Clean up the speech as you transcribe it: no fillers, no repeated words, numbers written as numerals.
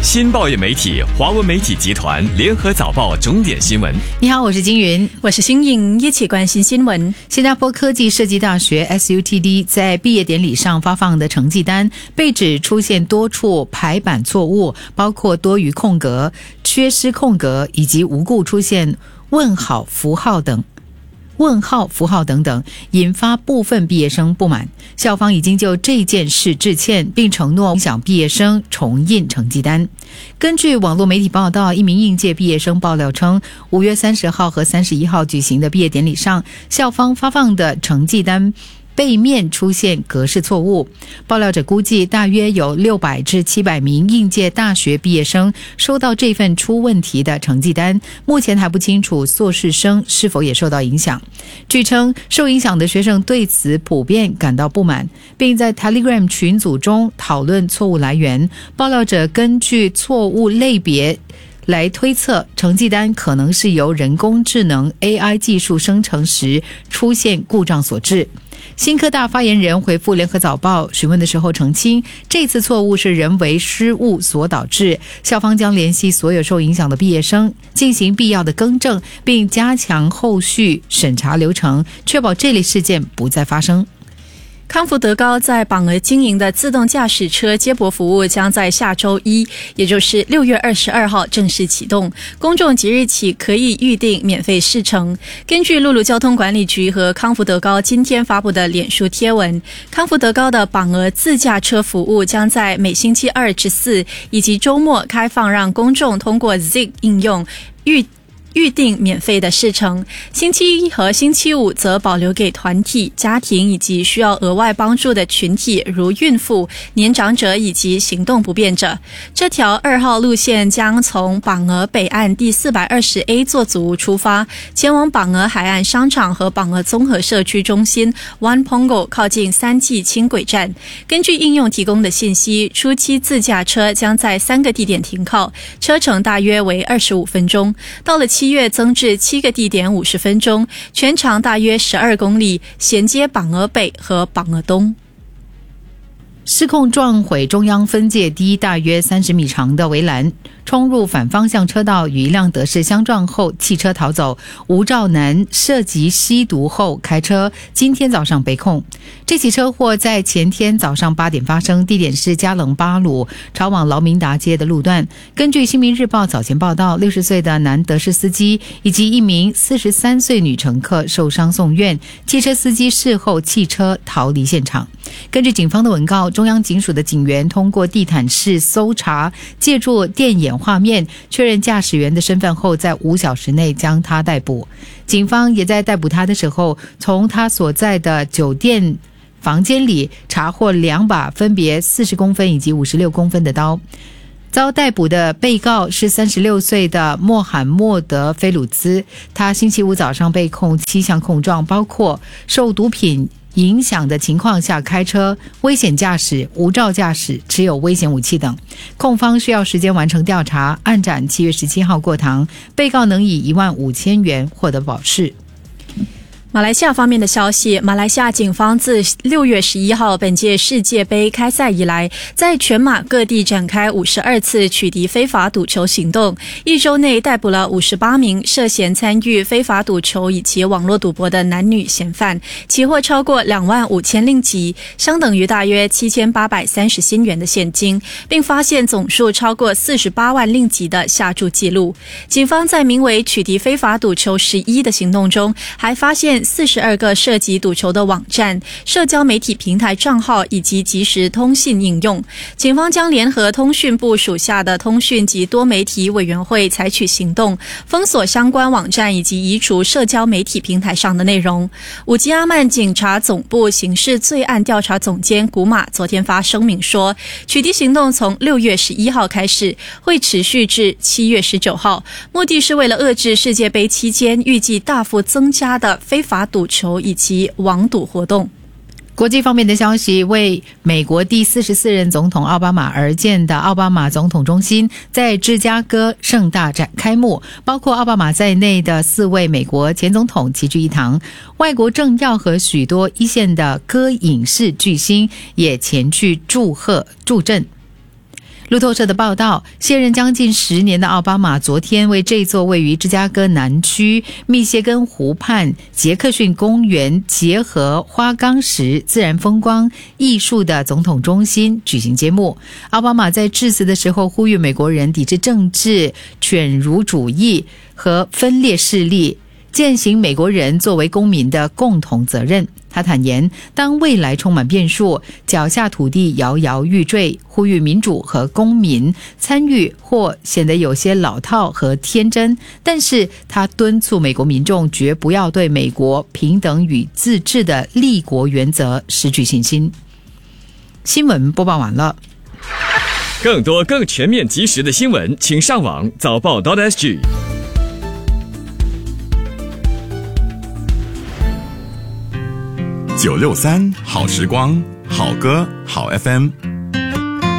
新报业媒体华文媒体集团联合早报重点新闻。 你好，我是金云， 我是新颖，一起关心新闻。 新加坡科技设计大学 SUTD 在毕业典礼上发放的成绩单被指出现多处排版错误，包括多余空格、缺失空格以及无故出现问号符号等等，引发部分毕业生不满。校方已经就这件事致歉，并承诺影响毕业生重印成绩单。根据网络媒体报道，一名应届毕业生爆料称，5月30号和31号举行的毕业典礼上，校方发放的成绩单背面出现格式错误。爆料者估计大约有600至700名应届大学毕业生收到这份出问题的成绩单，目前还不清楚硕士生是否也受到影响。据称，受影响的学生对此普遍感到不满，并在 Telegram 群组中讨论错误来源。爆料者根据错误类别来推测，成绩单可能是由人工智能 AI 技术生成时出现故障所致。新科大发言人回复联合早报询问的时候澄清，这次错误是人为失误所导致，校方将联系所有受影响的毕业生进行必要的更正，并加强后续审查流程，确保这类事件不再发生。 康福德高在榜额经营的自动驾驶车接驳服务将在下周一，也就是6月22号正式启动，公众即日起可以预定免费试乘。根据陆路交通管理局和康福德高今天发布的脸书贴文，康福德高的榜额自驾车服务将在每星期2至4以及周末开放，让公众通过 Zig 应用预定免费的试乘，星期一和星期五则保留给团体、家庭以及需要额外帮助的群体，如孕妇、年长者以及行动不便者。这条2号路线将从榜额北岸第 420A 座组屋出发，前往榜额海岸商场和榜额综合社区中心 One Pongo 靠近3季轻轨站。根据应用提供的信息，初期自驾车将在3个地点停靠，车程大约为25分钟，到了7月增至7个地点50分钟，全长大约12公里，衔接榜额北和榜额东。 失控撞毁中央分界堤大约30米长的围栏，冲入反方向车道，与一辆德士相撞后汽车逃走。吴兆南涉及吸毒后开车，今天早上被控。这起车祸在前天早上8点发生，地点是加冷巴鲁朝往劳明达街的路段。根据新民日报早前报道，60岁的男德士司机以及一名43岁女乘客受伤送院，汽车司机事后弃车逃离现场。根据警方的文告，中央警署的警员通过地毯式搜查，借助电眼画面确认驾驶员的身份后，在5小时内将他逮捕。警方也在逮捕他的时候，从他所在的酒店房间里查获2把分别40公分以及56公分的刀。遭逮捕的被告是36岁的莫罕默德·菲鲁兹，他星期五早上被控7项控状，包括受毒品影响的情况下开车、危险驾驶、无照驾驶、持有危险武器等。控方需要时间完成调查，案展7月17号过堂，被告能以15000元获得保释。 马来西亚方面的消息，马来西亚警方自6月11号本届世界杯开赛以来，在全马各地展开52次取缔非法赌球行动，一周内逮捕了58名涉嫌参与非法赌球以及网络赌博的男女嫌犯，起获超过25000令吉，相等于大约7830新元的现金，并发现总数超过48万令吉的下注记录。警方在名为取缔非法赌球11的行动中，还发现42个涉及赌球的网站、社交媒体平台账号以及即时通信应用。警方将联合通讯部属下的通讯及多媒体委员会采取行动，封锁相关网站以及移除社交媒体平台上的内容。武吉阿曼警察总部刑事罪案调查总监古马昨天发声明说，取缔行动从6月11号开始，会持续至7月19号，目的是为了遏制世界杯期间预计大幅增加的非法赌球以及网赌活动。 国际方面的消息，为美国第44任总统奥巴马而建的奥巴马总统中心在芝加哥盛大展开幕，包括奥巴马在内的4位美国前总统齐聚一堂，外国政要和许多一线的歌影视巨星也前去祝贺助阵。 路透社的报道，卸任将近10年的奥巴马昨天为这座位于芝加哥南区密歇根湖畔杰克逊公园结合花岗石自然风光艺术的总统中心举行揭幕。奥巴马在致辞的时候呼吁美国人抵制政治、犬儒主义和分裂势力，践行美国人作为公民的共同责任。他坦言，当未来充满变数，脚下土地摇摇欲坠，呼吁民主和公民参与或显得有些老套和天真，但是他敦促美国民众绝不要对美国平等与自治的立国原则失去信心。新闻播报完了。 更多更全面及时的新闻，请上网早报.sg。 963好时光，好歌好 FM。